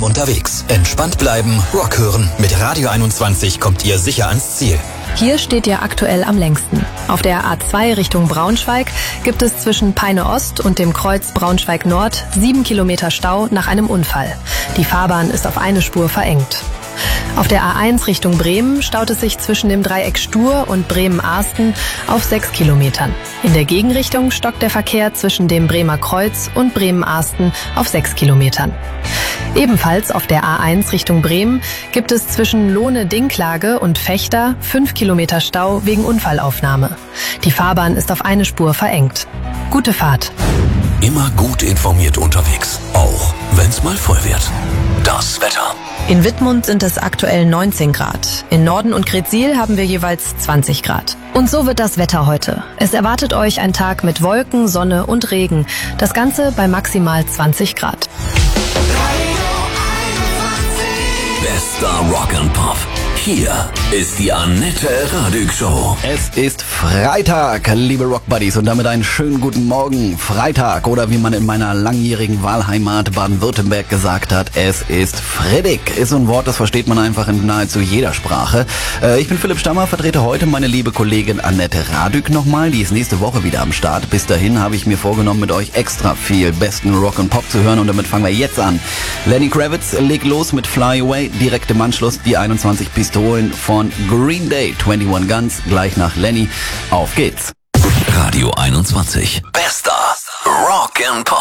achtsam unterwegs. Entspannt bleiben, Rock hören. Mit Radio 21 kommt ihr sicher ans Ziel. Hier steht ihr aktuell am längsten. Auf der A2 Richtung Braunschweig gibt es zwischen Peine Ost und dem Kreuz Braunschweig Nord 7 Kilometer Stau nach einem Unfall. Die Fahrbahn ist auf eine Spur verengt. Auf der A1 Richtung Bremen staut es sich zwischen dem Dreieck Stur und Bremen-Arsten auf 6 Kilometern. In der Gegenrichtung stockt der Verkehr zwischen dem Bremer Kreuz und Bremen-Arsten auf 6 Kilometern. Ebenfalls auf der A1 Richtung Bremen gibt es zwischen Lohne-Dinklage und Fechter 5 Kilometer Stau wegen Unfallaufnahme. Die Fahrbahn ist auf eine Spur verengt. Gute Fahrt. Immer gut informiert unterwegs, auch wenn's mal voll wird. Das Wetter. In Wittmund sind es aktuell 19 Grad. In Norden und Gretzil haben wir jeweils 20 Grad. Und so wird das Wetter heute. Es erwartet euch ein Tag mit Wolken, Sonne und Regen. Das Ganze bei maximal 20 Grad. Bester Rock and Pop. Hier ist die Annette Radig Show. Es ist Freitag, liebe Rock Buddies, und damit einen schönen guten Morgen. Freitag, oder wie man in meiner langjährigen Wahlheimat Baden-Württemberg gesagt hat, es ist Freddig. Ist so ein Wort, das versteht man einfach in nahezu jeder Sprache. Ich bin Philipp Stammer, vertrete heute meine liebe Kollegin Annette Radig nochmal. Die ist nächste Woche wieder am Start. Bis dahin habe ich mir vorgenommen, mit euch extra viel besten Rock and Pop zu hören, und damit fangen wir jetzt an. Lenny Kravitz legt los mit Fly Away, direkt im Anschluss die 21 Pistolen von Green Day, 21 Guns, gleich nach Lenny. Auf geht's. Radio 21. Bester Rock and Pop.